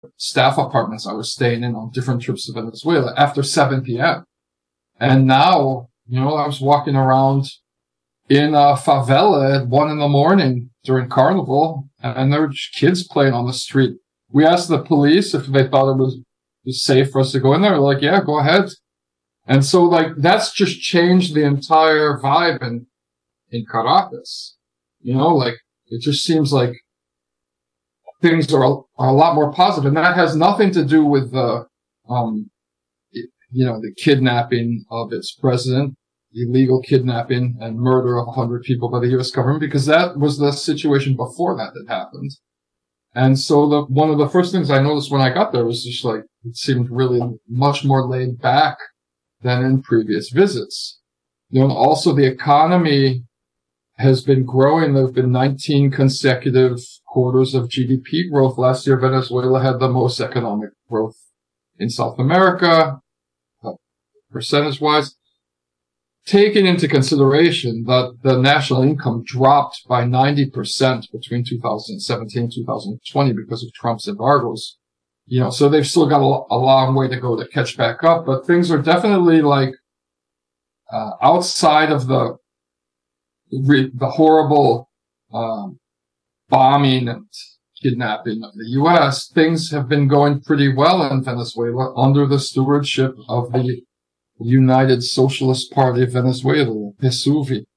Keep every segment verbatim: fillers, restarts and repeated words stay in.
staff apartments I was staying in on different trips to Venezuela after seven p.m. And now, you know, I was walking around in a favela at one in the morning during Carnival, and there were kids playing on the street. We asked the police if they thought it was, was safe for us to go in there. They're like, yeah, go ahead. And so, like, that's just changed the entire vibe in, in Caracas. You know, like, it just seems like things are a, are a lot more positive. And that has nothing to do with the, um, you know, the kidnapping of its president, illegal kidnapping and murder of one hundred people by the U S government, because that was the situation before that that happened. And so the, one of the first things I noticed when I got there was just like, it seemed really much more laid back than in previous visits. You know, also the economy has been growing. There have been nineteen consecutive quarters of G D P growth. Last year, Venezuela had the most economic growth in South America, uh, percentage-wise. Taking into consideration that the national income dropped by ninety percent between two thousand seventeen and two thousand twenty because of Trump's embargoes, you know, so they've still got a, a long way to go to catch back up, but things are definitely like, uh, outside of the, the horrible, um, bombing and kidnapping of the U S, things have been going pretty well in Venezuela under the stewardship of the United Socialist Party of Venezuela, P S U V.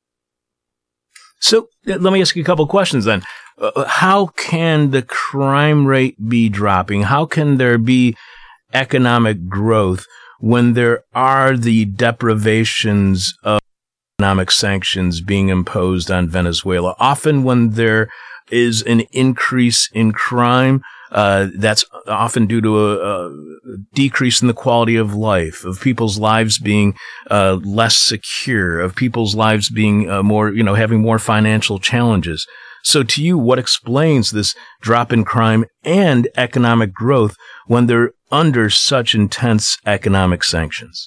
So let me ask you a couple of questions then. Uh, how can the crime rate be dropping? How can there be economic growth when there are the deprivations of economic sanctions being imposed on Venezuela? Often when there is an increase in crime, Uh, that's often due to a, a decrease in the quality of life, of people's lives being uh, less secure, of people's lives being uh, more, you know, having more financial challenges. So to you, what explains this drop in crime and economic growth when they're under such intense economic sanctions?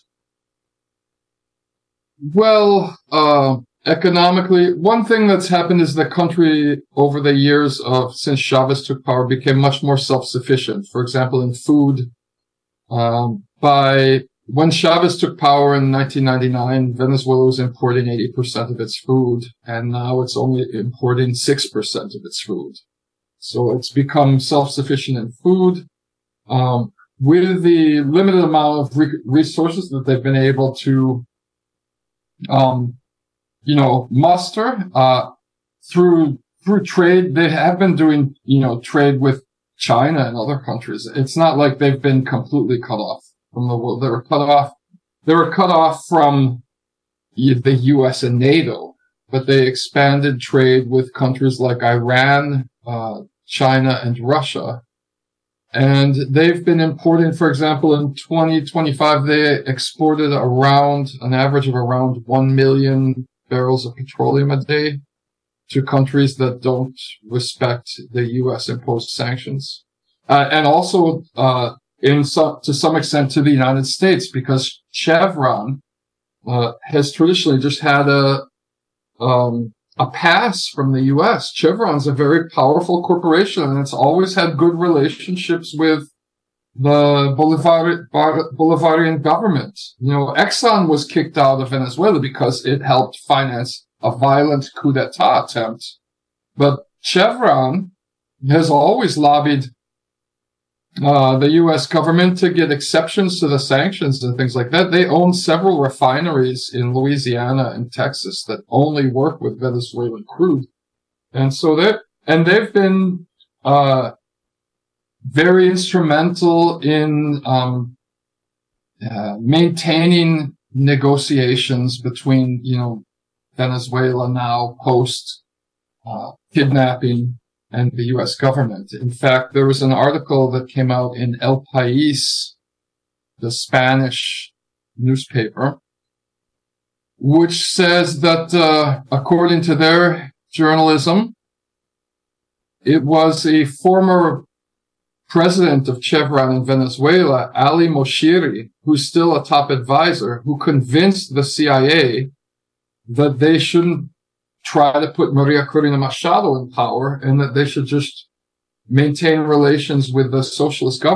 Well, uh, economically, one thing that's happened is the country over the years of since Chavez took power became much more self-sufficient. For example, in food, um, by when Chavez took power in nineteen ninety-nine, Venezuela was importing eighty percent of its food, and now it's only importing six percent of its food. So it's become self-sufficient in food. Um, with the limited amount of re- resources that they've been able to, um, you know, muster, uh, through, through trade. They have been doing, you know, trade with China and other countries. It's not like they've been completely cut off from the world. They were cut off, they were cut off from the U S and NATO, but they expanded trade with countries like Iran, uh, China and Russia. And they've been importing, for example, in twenty twenty-five, they exported around an average of around one million barrels of petroleum a day to countries that don't respect the U S imposed sanctions. Uh, and also, uh, in some, to some extent to the United States, because Chevron, uh, has traditionally just had a, um, a pass from the U S. Chevron's a very powerful corporation, and it's always had good relationships with the Bolivar- Bolivarian government. You know, Exxon was kicked out of Venezuela because it helped finance a violent coup d'etat attempt. But Chevron has always lobbied uh the U S government to get exceptions to the sanctions and things like that. They own several refineries in Louisiana and Texas that only work with Venezuelan crude. And so they and they've been uh very instrumental in um uh, maintaining negotiations between, you know, Venezuela now post uh kidnapping and the U S government. In fact, there was an article that came out in El País, the Spanish newspaper, which says that, uh, according to their journalism, it was a former president of Chevron in Venezuela, Ali Moshiri, who's still a top advisor, who convinced the C I A that they shouldn't try to put Maria Corina Machado in power, and that they should just maintain relations with the socialist government.